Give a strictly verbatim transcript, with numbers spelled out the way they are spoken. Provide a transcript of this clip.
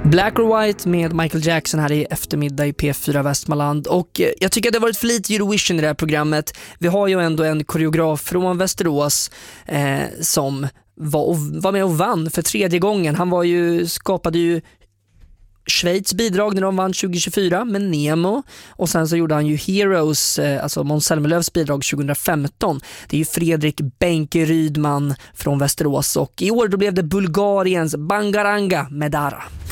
Black or White med Michael Jackson här i eftermiddag i P fyra Västmanland. Och jag tycker att det har varit för lite Eurovision i det här programmet. Vi har ju ändå en koreograf från Västerås eh, som var, var med och vann för tredje gången. Han var ju, skapade ju Schweiz bidrag när de vann tjugo tjugofyra med Nemo, och sen så gjorde han ju Heroes, alltså Måns Zelmerlöws bidrag tjugo femton. Det är ju Fredrik Benke Rydman från Västerås, och i år då blev det Bulgariens Bangaranga Medara.